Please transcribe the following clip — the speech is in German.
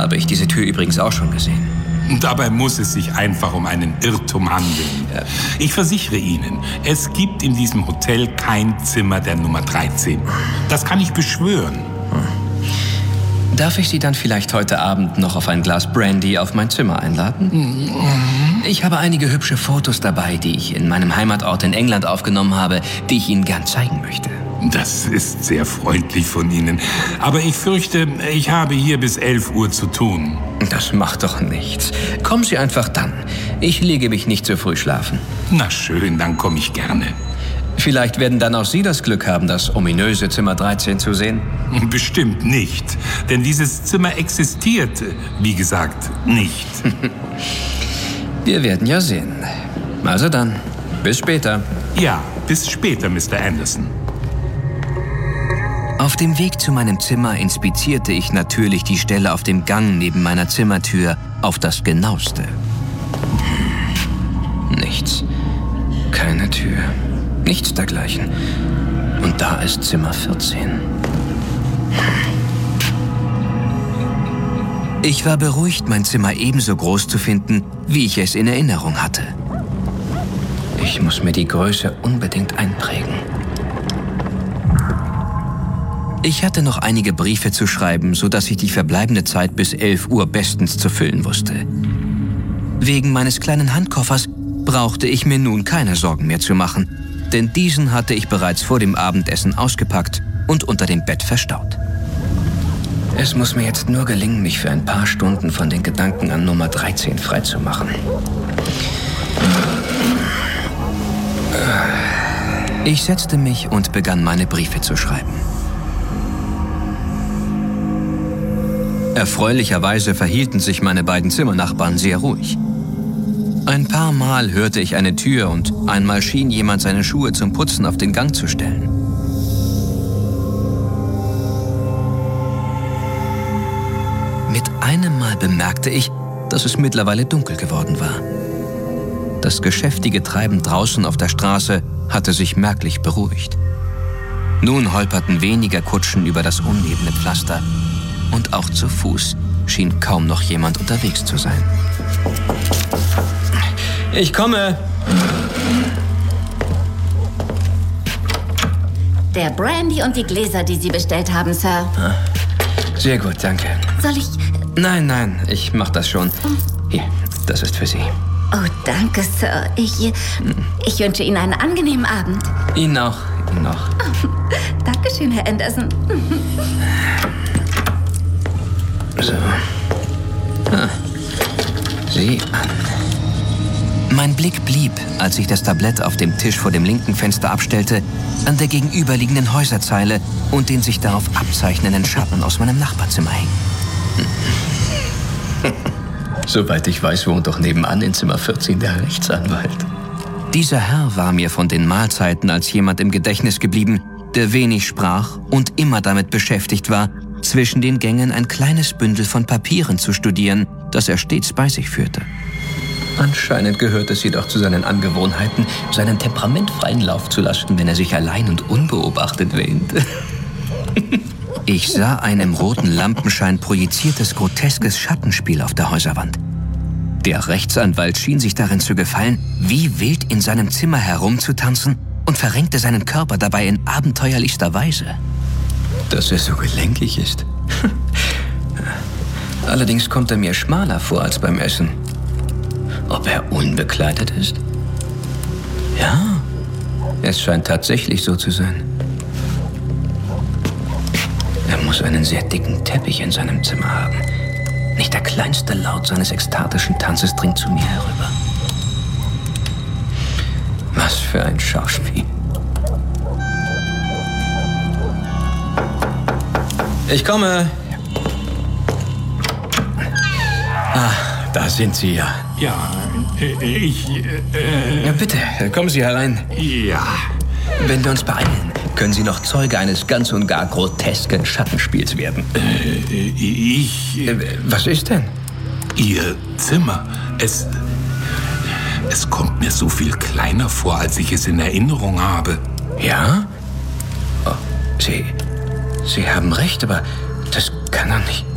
Habe ich diese Tür übrigens auch schon gesehen. Dabei muss es sich einfach um einen Irrtum handeln. Ja. Ich versichere Ihnen, es gibt in diesem Hotel kein Zimmer der Nummer 13. Das kann ich beschwören. Darf ich Sie dann vielleicht heute Abend noch auf ein Glas Brandy auf mein Zimmer einladen? Ich habe einige hübsche Fotos dabei, die ich in meinem Heimatort in England aufgenommen habe, die ich Ihnen gern zeigen möchte. Das ist sehr freundlich von Ihnen. Aber ich fürchte, ich habe hier bis 11 Uhr zu tun. Das macht doch nichts. Kommen Sie einfach dann. Ich lege mich nicht zu früh schlafen. Na schön, dann komme ich gerne. Vielleicht werden dann auch Sie das Glück haben, das ominöse Zimmer 13 zu sehen. Bestimmt nicht. Denn dieses Zimmer existiert, wie gesagt, nicht. Wir werden ja sehen. Also dann, bis später. Ja, bis später, Mr. Anderson. Auf dem Weg zu meinem Zimmer inspizierte ich natürlich die Stelle auf dem Gang neben meiner Zimmertür auf das Genaueste. Nichts. Keine Tür. Nichts dergleichen. Und da ist Zimmer 14. Ich war beruhigt, mein Zimmer ebenso groß zu finden, wie ich es in Erinnerung hatte. Ich muss mir die Größe unbedingt einprägen. Ich hatte noch einige Briefe zu schreiben, sodass ich die verbleibende Zeit bis 11 Uhr bestens zu füllen wusste. Wegen meines kleinen Handkoffers brauchte ich mir nun keine Sorgen mehr zu machen, denn diesen hatte ich bereits vor dem Abendessen ausgepackt und unter dem Bett verstaut. Es muss mir jetzt nur gelingen, mich für ein paar Stunden von den Gedanken an Nummer 13 freizumachen. Ich setzte mich und begann meine Briefe zu schreiben. Erfreulicherweise verhielten sich meine beiden Zimmernachbarn sehr ruhig. Ein paar Mal hörte ich eine Tür und einmal schien jemand seine Schuhe zum Putzen auf den Gang zu stellen. Mit einem Mal bemerkte ich, dass es mittlerweile dunkel geworden war. Das geschäftige Treiben draußen auf der Straße hatte sich merklich beruhigt. Nun holperten weniger Kutschen über das unebene Pflaster. Und auch zu Fuß schien kaum noch jemand unterwegs zu sein. Ich komme! Der Brandy und die Gläser, die Sie bestellt haben, Sir. Sehr gut, danke. Soll ich... Nein, ich mach das schon. Hier, das ist für Sie. Oh, danke, Sir. Ich wünsche Ihnen einen angenehmen Abend. Ihnen auch. Dankeschön, Herr Anderson. So. Sieh an. Mein Blick blieb, als ich das Tablett auf dem Tisch vor dem linken Fenster abstellte, an der gegenüberliegenden Häuserzeile und den sich darauf abzeichnenden Schatten aus meinem Nachbarzimmer hing. Soweit ich weiß, wohnt doch nebenan in Zimmer 14 der Rechtsanwalt. Dieser Herr war mir von den Mahlzeiten als jemand im Gedächtnis geblieben, der wenig sprach und immer damit beschäftigt war, zwischen den Gängen ein kleines Bündel von Papieren zu studieren, das er stets bei sich führte. Anscheinend gehört es jedoch zu seinen Angewohnheiten, seinen temperamentfreien Lauf zu lassen, wenn er sich allein und unbeobachtet wähnte. Ich sah ein im roten Lampenschein projiziertes, groteskes Schattenspiel auf der Häuserwand. Der Rechtsanwalt schien sich darin zu gefallen, wie wild in seinem Zimmer herumzutanzen und verrenkte seinen Körper dabei in abenteuerlichster Weise. Dass er so gelenkig ist. Allerdings kommt er mir schmaler vor als beim Essen. Ob er unbekleidet ist? Ja, es scheint tatsächlich so zu sein. Er muss einen sehr dicken Teppich in seinem Zimmer haben. Nicht der kleinste Laut seines ekstatischen Tanzes dringt zu mir herüber. Was für ein Schauspiel. Ich komme. Da sind Sie ja. Ja, Ja, bitte, kommen Sie herein. Ja. Wenn wir uns beeilen, können Sie noch Zeuge eines ganz und gar grotesken Schattenspiels werden. Was ist denn? Ihr Zimmer, es kommt mir so viel kleiner vor, als ich es in Erinnerung habe. Ja? Oh, Sie haben recht, aber das kann doch nicht...